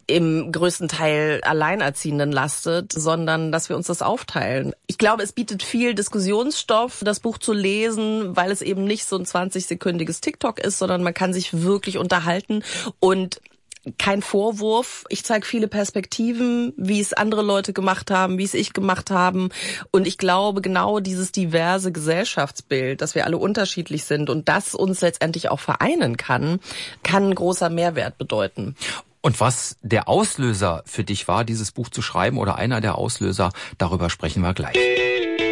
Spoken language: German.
im größten Teil Alleinerziehenden lastet, sondern dass wir uns das aufteilen. Ich glaube, es bietet viel Diskussionsstoff, das Buch zu lesen, weil es eben nicht so ein 20-sekündiges TikTok ist, sondern man kann sich wirklich unterhalten und kein Vorwurf. Ich zeige viele Perspektiven, wie es andere Leute gemacht haben, wie es ich gemacht haben. Und ich glaube, genau dieses diverse Gesellschaftsbild, dass wir alle unterschiedlich sind und das uns letztendlich auch vereinen kann ein großer Mehrwert bedeuten. Und was der Auslöser für dich war, dieses Buch zu schreiben oder einer der Auslöser, darüber sprechen wir gleich.